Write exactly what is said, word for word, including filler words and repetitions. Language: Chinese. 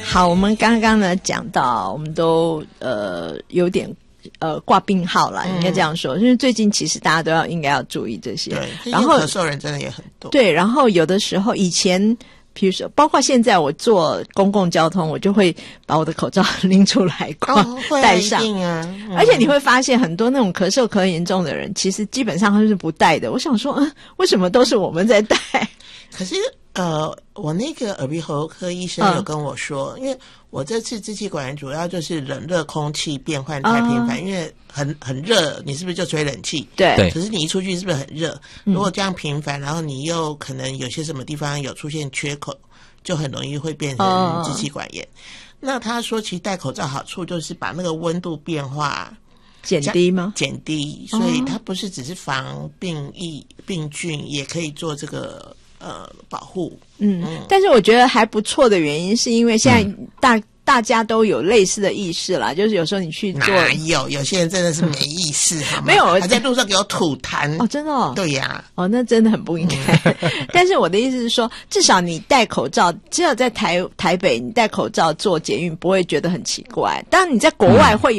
好，我们刚刚呢讲到，我们都呃有点呃挂病号啦，应该这样说，因为最近其实大家都要应该要注意这些。 对， 然后咳嗽人真的也很多。 对，然后有的时候以前。比如说包括现在我坐公共交通，我就会把我的口罩拎出来挂、哦、戴上、 啊嗯、 而且你会发现很多那种咳嗽咳严重的人其实基本上他是不戴的。我想说嗯，为什么都是我们在戴？ 可是呃，我那个耳鼻喉科医生有跟我说、嗯、因为我这次支气管炎主要就是冷热空气变换太频繁、嗯、因为很很热，你是不是就吹冷气？ 对， 可是你一出去是不是很热、嗯、如果这样频繁，然后你又可能有些什么地方有出现缺口，就很容易会变成支气管炎、哦、那他说其实戴口罩好处就是把那个温度变化减低吗？ 减低，所以它不是只是防病疫病菌，也可以做这个呃保护。 嗯, 嗯但是我觉得还不错的原因是因为现在大、嗯、大家都有类似的意识啦，就是有时候你去做， 哪有有些人真的是没意识好吗？ 没有， 还在路上给我吐痰哦，真的哦， 对呀、 啊，哦，那真的很不应该。但是我的意思是说，至少你戴口罩，只有在台台北你戴口罩做捷运不会觉得很奇怪，当然你在国外会有